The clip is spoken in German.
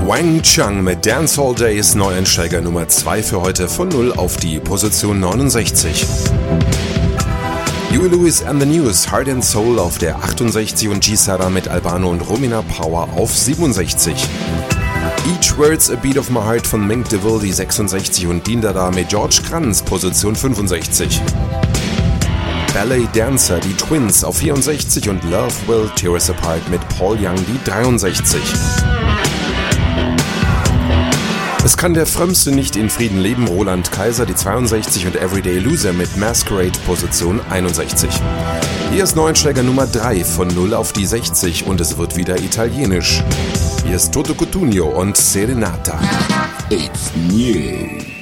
Wang Chung mit Dance All Day ist Neueinsteiger Nummer 2 für heute, von 0 auf die Position 69. Huey Lewis and the News, Heart and Soul auf der 68 und G-Sara mit Albano und Romina Power auf 67. Each Word's a Beat of My Heart von Mink DeVille, die 66 und Dean Dada mit George Kranz, Position 65. Ballet Dancer, die Twins auf 64 und Love Will Tear Us Apart mit Paul Young, die 63. Es kann der Frömmste nicht in Frieden leben, Roland Kaiser, die 62 und Everyday Loser mit Masquerade, Position 61. Hier ist Neueinsteiger Nummer 3, von 0 auf die 60 und es wird wieder italienisch. Hier ist Toto Cutugno und Serenata. It's new.